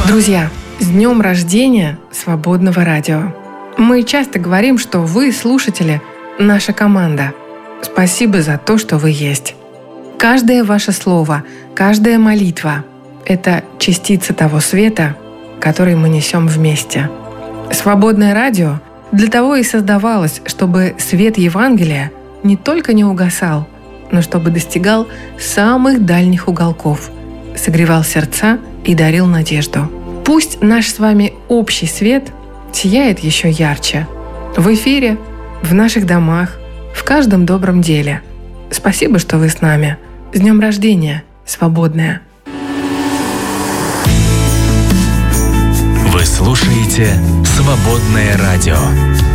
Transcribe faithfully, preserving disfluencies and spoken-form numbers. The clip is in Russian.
Друзья, с днем рождения Свободного радио! Мы часто говорим, что вы, слушатели, наша команда. Спасибо за то, что вы есть. Каждое ваше слово, каждая молитва – это частица того света, который мы несем вместе. Свободное радио для того и создавалось, чтобы свет Евангелия не только не угасал, но чтобы достигал самых дальних уголков, согревал сердца и дарил надежду. Пусть наш с вами общий свет сияет еще ярче. В эфире, в наших домах, в каждом добром деле. Спасибо, что вы с нами. С днем рождения, Свободная! Вы слушаете «Свободное радио».